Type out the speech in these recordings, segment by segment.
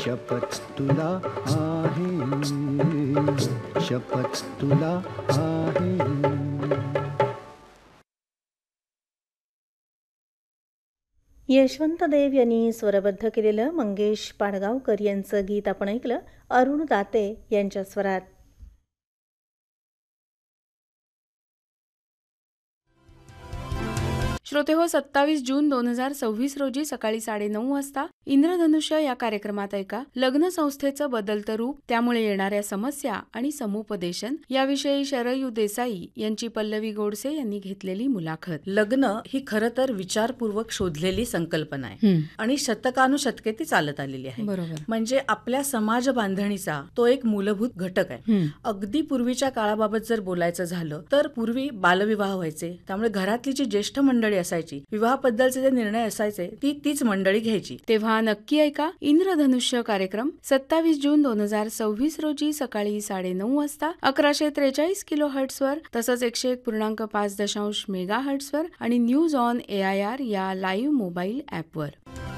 शपथ तुला आहे, शपथ तुला आहे. यशवंत देव यांनी स्वरबद्ध केलेलं मंगेश पाडगावकर यांचं गीत आपण ऐकलं अरुण दाते यांच्या स्वरात. श्रोतेहो, 27 जून 2026 रोजी सकाळी 9:30 वाजता इंद्रधनुष्य या कार्यक्रमात ऐका लग्न संस्थेचं बदलतं रूप, त्यामुळे येणाऱ्या समस्या आणि समुपदेशन याविषयी शरयू देसाई यांची पल्लवी गोडसे यांनी घेतलेली मुलाखत. लग्न ही खरं तर विचारपूर्वक शोधलेली संकल्पना आहे आणि शतकानुशतके ती चालत आलेली आहे. बरोबर. म्हणजे आपल्या समाज बांधणीचा तो एक मूलभूत घटक आहे. अगदी पूर्वीच्या काळाबाबत जर बोलायचं झालं तर पूर्वी बालविवाह व्हायचे, त्यामुळे घरातली जी ज्येष्ठ मंडळी असायची, विवाहाबद्दलचे जे निर्णय असायचे तीच मंडळी घ्यायची. तेव्हा नक्की ऐका इंद्रधनुष्य कार्यक्रम 27 जून 2026 रोजी सकाळी 9:30 वाजता 1143 किलोहर्ट्झ वर, तसंच 101.5 मेगाहर्ट्झ वर आणि न्यूज ऑन AIR या लाईव्ह मोबाईल ऍपवर.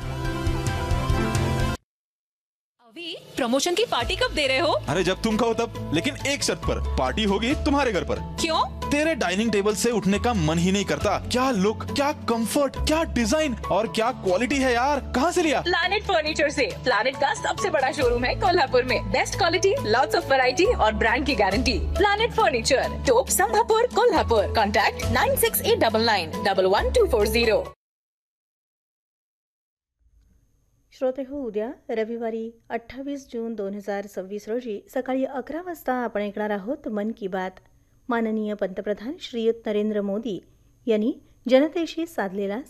अभी प्रमोशन की पार्टी कब दे रहे हो? अरे जब तुम कहो तब, लेकिन एक शर्त पर. पार्टी होगी तुम्हारे घर पर. क्यों? तेरे डाइनिंग टेबल से उठने का मन ही नहीं करता. क्या लुक, क्या कंफर्ट, क्या डिजाइन और क्या क्वालिटी है यार. कहाँ से लिया? प्लैनेट फर्नीचर से. प्लैनेट का सबसे बड़ा शोरूम है कोल्हापुर में. Best quality, lots of variety और ब्रांड की गारंटी. प्लैनेट फर्नीचर, टोप संभापुर, कोल्हापुर. कॉन्टैक्ट 9689911240. श्रोते हो, उद्या रविवारी 28 जून 2026 रोजी सकाळी 11 वाजता आपण ऐकणार आहोत मन की बात. माननीय पंतप्रधान श्रीयुत नरेंद्र मोदी यांनी जनतेशी साधलेला